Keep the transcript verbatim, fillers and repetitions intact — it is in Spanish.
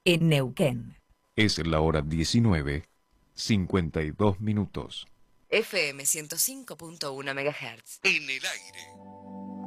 en Neuquén. Es la hora diecinueve, cincuenta y dos minutos. F M ciento cinco punto uno megahertz. En el aire.